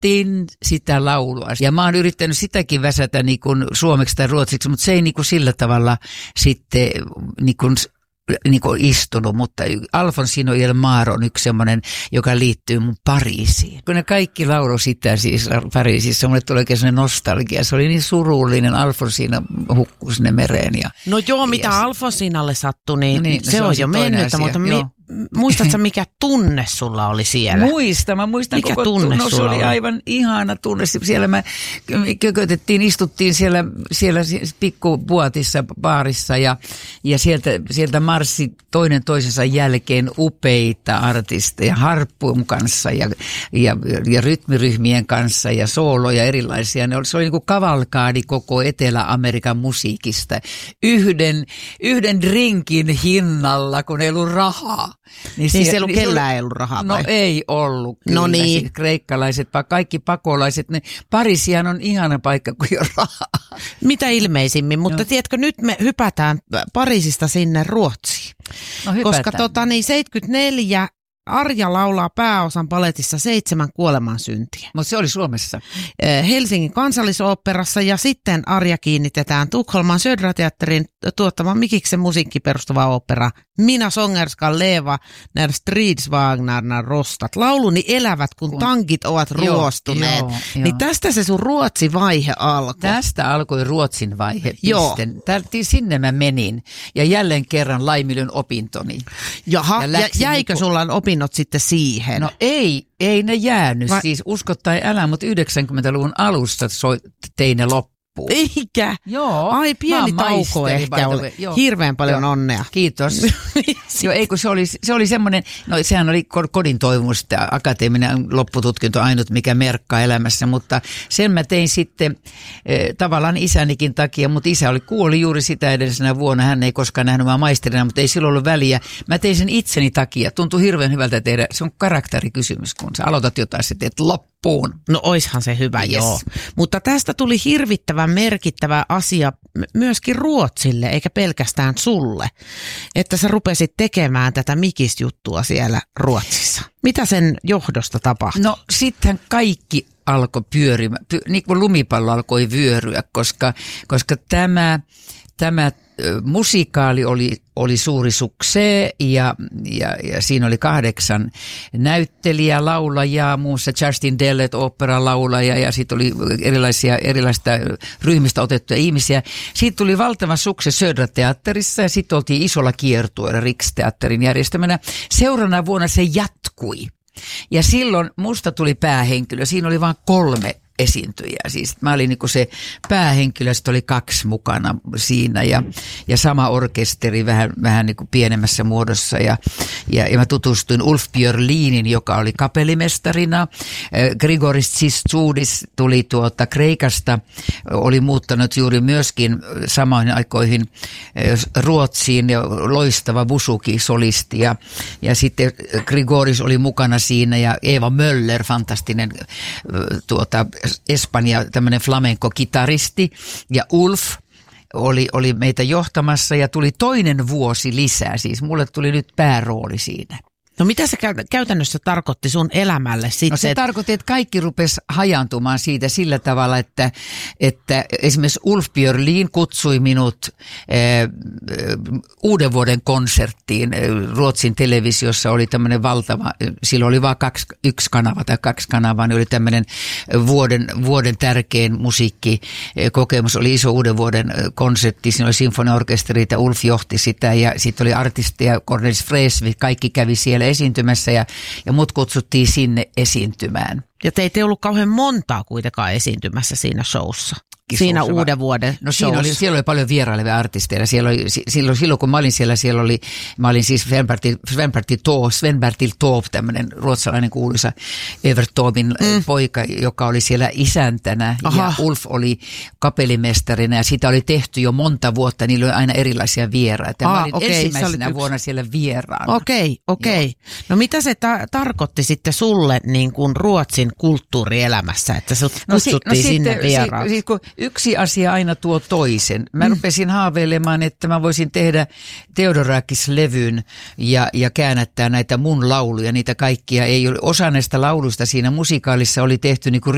nautin sitä laulua. Ja mä oon yrittänyt sitäkin väsätä niin kuin suomeksi tai ruotsiksi, mutta se ei niin kuin sillä tavalla sitten niin kuin istunut, mutta Alfonsino y el Mar on yksi semmoinen, joka liittyy mun Pariisiin. Kun ne kaikki lauloi sitä siis Pariisissa, mulle tuli oikein sellainen nostalgia. Se oli niin surullinen, Alfonsina hukkui sinne mereen. No joo, mitä Alfonsinalle sattui, niin se on jo mennyt, mutta muistatko mikä tunne sulla oli siellä? Mä muistan mikä koko tunne se oli aivan ihana tunne. Siellä me istuttiin siellä pikkupuotissa baarissa ja sieltä marssi toinen toisensa jälkeen upeita artisteja harppun kanssa ja rytmiryhmien kanssa ja sooloja erilaisia. Se oli niin kuin kavalkaadi koko Etelä-Amerikan musiikista. Yhden drinkin hinnalla, kun ei ollut rahaa. Niin siellä kellään ei ollut rahaa vai? No ei ollut. Kyllä. No niin. Siis kreikkalaiset, kaikki pakolaiset. Pariisihan on ihana paikka, kun ei ole rahaa. Mitä ilmeisimmin, mutta tiedätkö, nyt me hypätään Pariisista sinne Ruotsiin. No hypätään. Koska 74 Arja laulaa pääosan paletissa 7 kuolemansyntiä. Mutta se oli Suomessa. Helsingin kansallisoopperassa ja sitten Arja kiinnitetään Tukholman Södra-teatterin tuottamaan Mikiksen musiikki perustuva opera Mina sångerskan leva när stridsvagnarna rostat. Lauluni elävät, kun tankit ovat ruostuneet. Joo. Niin tästä se sun Ruotsi-vaihe alkoi. Tästä alkoi Ruotsin vaihe. Joo. Sinne mä menin ja jälleen kerran laiminlyin opintoni. Jaha, ja jäikö sulla opinnot sitten siihen? No ei ne jäänyt. Siis usko tai älä, mutta 90-luvun alussa tein ne loppuun. Eikä? Joo. Ai pieni tauko ehkä oli. Hirveän paljon onnea. Kiitos. Joo, kun se oli semmoinen, no sehän oli kodin toivomus, akateeminen loppututkinto ainut mikä merkkaa elämässä, mutta sen mä tein sitten tavallaan isänikin takia, mutta isä kuoli juuri sitä edellisenä vuonna, hän ei koskaan nähnyt mä maisterina, mutta ei silloin ollut väliä. Mä tein sen itseni takia, tuntui hirveän hyvältä tehdä, se on karakterikysymys, kun sä aloitat jotain, sä teet loppuun. No oishan se hyvä, yes. Joo. Mutta tästä tuli hirvittävän merkittävä asia myöskin Ruotsille, eikä pelkästään sulle, että sä rupesit tekemään tätä mikisjuttua siellä Ruotsissa. Mitä sen johdosta tapahtui? No sittenhän kaikki alkoi pyörimään, niin kuin lumipallo alkoi vyöryä, koska tämä musikaali oli suuri suksee ja siinä oli 8 näyttelijää, laulajaa, muussa Justin Dellet, oopperalaulaja ja sitten oli erilaisista ryhmistä otettuja ihmisiä. Siitä tuli valtava sukse Södra-teatterissa ja sitten oltiin isolla kiertueella Riksteatterin järjestämänä. Seuraavana vuonna se jatkui ja silloin musta tuli päähenkilö. Siinä oli vain 3 esiintyjää. Siis mä olin niinku se päähenkilö, sitten oli 2 mukana siinä ja sama orkesteri vähän niinku pienemmässä muodossa ja mä tutustuin Ulf Björlinin, joka oli kapellimestarina. Grigoris Tsissoudis tuli Kreikasta, oli muuttanut juuri myöskin samoihin aikoihin Ruotsiin ja loistava busuki-solisti ja sitten Grigoris oli mukana siinä ja Eva Möller, fantastinen Espanja, tämmöinen flamenco-kitaristi ja Ulf oli meitä johtamassa ja tuli toinen vuosi lisää, siis mulle tuli nyt päärooli siinä. No mitä se käytännössä tarkoitti sun elämälle sitten? No se tarkoitti, että kaikki rupesi hajantumaan siitä sillä tavalla, että esimerkiksi Ulf Björlin kutsui minut uuden vuoden konserttiin. Ruotsin televisiossa oli tämmöinen valtava, silloin oli vain 1 kanava tai 2 kanavaa, niin oli tämmöinen vuoden tärkein musiikkikokemus, oli iso uuden vuoden konsertti, siinä oli sinfoniaorkesteri ja Ulf johti sitä ja sitten oli artisteja, Cornelis Vreeswijk, kaikki kävi siellä esiintymässä ja mut kutsuttiin sinne esiintymään. Ja teitä ei ollut kauhean montaa kuitenkaan esiintymässä siinä showssa. Siinä uuden vuoden showssa. Siellä oli paljon vierailevia artisteja. Silloin kun mä olin siellä, mä olin siis Sven-Bertil Taube, tämmöinen ruotsalainen kuuluisa Evertomin poika, joka oli siellä isäntänä. Aha. Ja Ulf oli kapellimestarina ja sitä oli tehty jo monta vuotta. Niillä oli aina erilaisia vieraita. Mä olin ensimmäisenä vuonna siellä vieraana. Okei. No mitä se tarkoitti sitten sulle niin kuin Ruotsin kulttuurielämässä, että sut kutsuttiin sinne vieraaksi? Yksi asia aina tuo toisen. Mä rupesin haaveilemaan, että mä voisin tehdä Theodorakis-levyn ja käännättää näitä mun lauluja. Niitä kaikkia ei ole. Osa näistä lauluista siinä musikaalissa oli tehty niin kuin